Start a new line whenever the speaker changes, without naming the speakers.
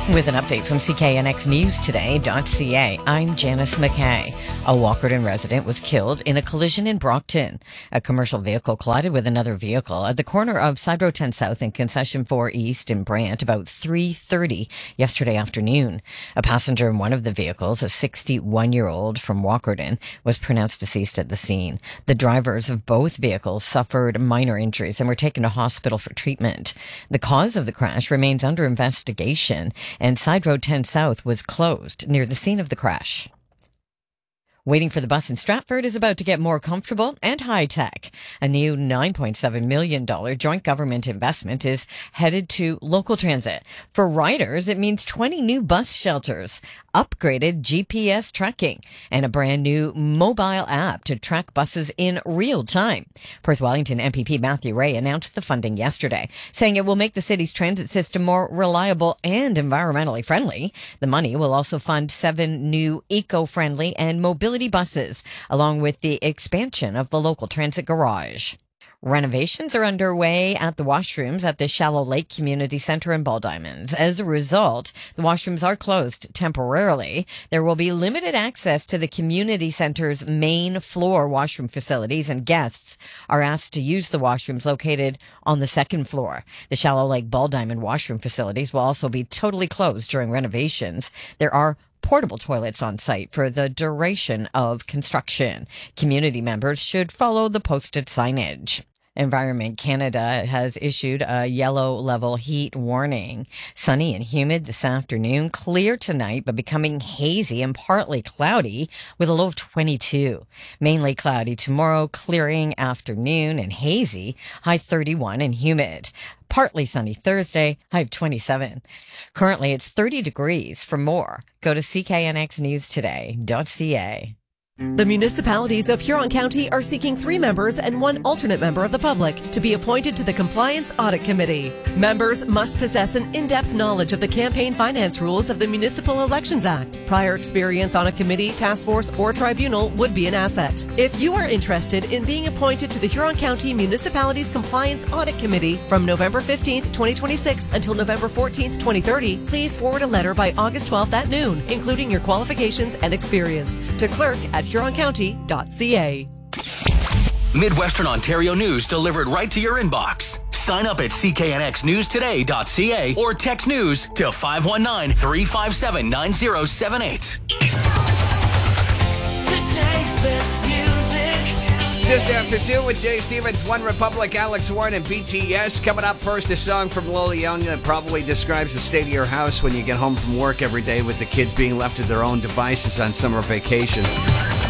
With an update from CKNXNewsToday.ca, I'm Janice McKay. A Walkerton resident was killed in a collision in Brockton. A commercial vehicle collided with another vehicle at the corner of Side Road 10 South and Concession 4 East in Brant about 3:30 yesterday afternoon. A passenger in one of the vehicles, a 61-year-old from Walkerton, was pronounced deceased at the scene. The drivers of both vehicles suffered minor injuries and were taken to hospital for treatment. The cause of the crash remains under investigation, and Side Road 10 South was closed near the scene of the crash. Waiting for the bus in Stratford is about to get more comfortable and high-tech. A new $9.7 million joint government investment is headed to local transit. For riders, it means 20 new bus shelters, upgraded GPS tracking, and a brand new mobile app to track buses in real time. Perth Wellington MPP Matthew Ray announced the funding yesterday, saying it will make the city's transit system more reliable and environmentally friendly. The money will also fund 7 new eco-friendly and mobility buses, along with the expansion of the local transit garage. Renovations are underway at the washrooms at the Shallow Lake Community Centre in Baldiamond. As a result, the washrooms are closed temporarily. There will be limited access to the community centre's main floor washroom facilities, and guests are asked to use the washrooms located on the second floor. The Shallow Lake Baldiamond washroom facilities will also be totally closed during renovations. There are portable toilets on site for the duration of construction. Community members should follow the posted signage. Environment Canada has issued a yellow level heat warning. Sunny and humid this afternoon, clear tonight, but becoming hazy and partly cloudy with a low of 22. Mainly cloudy tomorrow, clearing afternoon and hazy, high 31 and humid. Partly sunny Thursday, high of 27. Currently, it's 30 degrees. For more, go to cknxnewstoday.ca.
The municipalities of Huron County are seeking 3 members and 1 alternate member of the public to be appointed to the Compliance Audit Committee. Members must possess an in-depth knowledge of the campaign finance rules of the Municipal Elections Act. Prior experience on a committee, task force, or tribunal would be an asset. If you are interested in being appointed to the Huron County Municipalities Compliance Audit Committee from November 15th, 2026 until November 14th, 2030, please forward a letter by August 12th at noon, including your qualifications and experience, to clerk at huroncounty.ca.
Midwestern Ontario news delivered right to your inbox. Sign up at cknxnewstoday.ca or text news to 519-357-9078.
Just after 2 with Jay Stevens, One Republic, Alex Warren, and BTS. Coming up first, a song from Lola Young that probably describes the state of your house when you get home from work every day with the kids being left to their own devices on summer vacation.